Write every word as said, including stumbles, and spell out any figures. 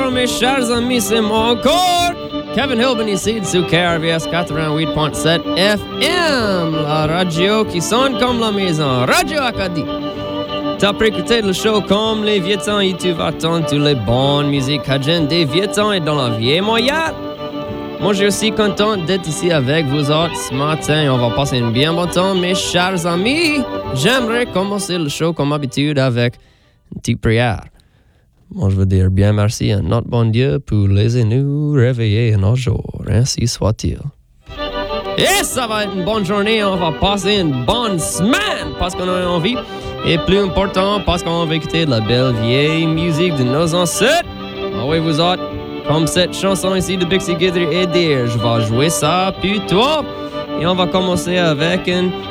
bonjour mes chers amis, c'est moi encore, Kevin Hilben ici sur K R V S quatre-vingt-huit point sept F M, la radio qui sonne comme la maison, Radio Acadie. T'as préécouté le show comme les vieux temps et tu vas entendre toutes les bonnes musiques cajun des vieux temps et dans la vieille Montréal. Moi, je suis aussi content d'être ici avec vous autres ce matin. On va passer un bien bon temps, mes chers amis. J'aimerais commencer le show comme d'habitude avec une petite prière. Moi, je veux dire bien merci à notre bon Dieu pour laisser nous réveiller un autre jour. Ainsi soit-il. Et ça va être une bonne journée. On va passer une bonne semaine parce qu'on a envie. Et plus important, parce qu'on va écouter de la belle vieille musique de nos ancêtres. Ah oui, vous autres, comme cette chanson ici de Bixie Guidry et Deer, je vais jouer ça puis toi. Et on va commencer avec une